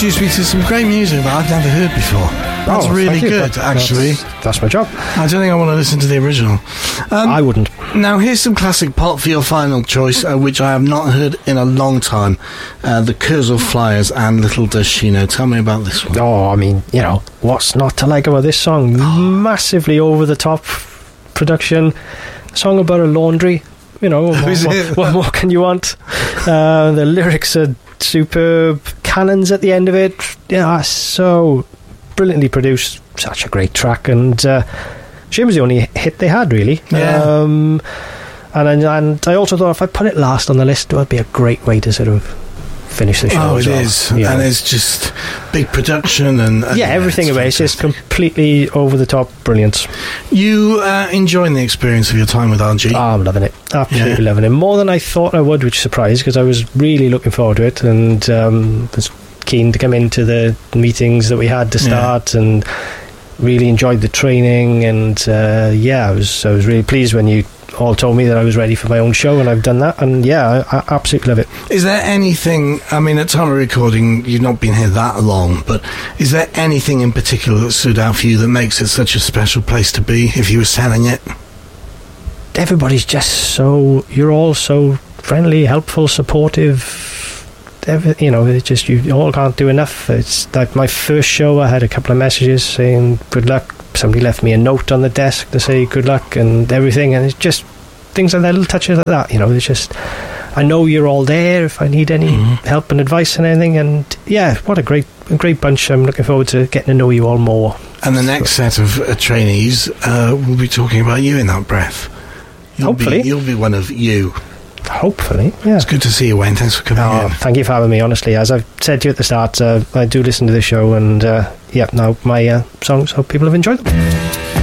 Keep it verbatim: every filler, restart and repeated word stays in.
introduced me to some great music that I've never heard before. That's oh, really good, that, actually. That's, that's my job. I don't think I want to listen to the original. Um, I wouldn't. Now, here's some classic pop for your final choice, uh, which I have not heard in a long time. Uh, the Kurzel Flyers and Little Does She Know. Tell me about this one. Oh, I mean, you know, what's not to like about this song? Massively over-the-top production. A song about a laundry. You know, what, what, what more can you want? Uh, the lyrics are superb. Cannons at the end of it. Yeah, so brilliantly produced. Such a great track. And uh, Shame was the only hit they had, really. Yeah. Um, and, and I also thought if I put it last on the list, it would be a great way to sort of finish the show. Oh, as it well. is. Yeah. And it's just big production and, and yeah, everything about it. It's just completely over the top brilliant. You uh, enjoying the experience of your time with R G? Oh, I'm loving it. Absolutely Yeah. loving it. More than I thought I would, which surprised, because I was really looking forward to it and um, was keen to come into the meetings that we had to start, yeah. and really enjoyed the training. And uh, yeah, I was I was really pleased when you all told me that I was ready for my own show, and I've done that, and yeah, I, I absolutely love it. Is there anything, I mean, at time of recording, you've not been here that long, but is there anything in particular that stood out for you that makes it such a special place to be, if you were selling it? Everybody's just so, you're all so friendly, helpful, supportive. Every, you know, it's just, you all can't do enough. It's like my first show, I had a couple of messages saying good luck. Somebody left me a note on the desk to say good luck and everything, and it's just things like that, little touches like that, you know. It's just, I know you're all there if I need any mm-hmm. help and advice and anything. And yeah, what a great a great bunch. I'm looking forward to getting to know you all more. And the next set of uh, trainees uh, will be talking about you in that breath. You'll Hopefully be, you'll be one of you. Hopefully, yeah. It's good to see you, Wayne. Thanks for coming oh, in. Thank you for having me, honestly. As I've said to you at the start, uh, I do listen to the show, and uh, yeah, now my uh, songs, hope people have enjoyed them.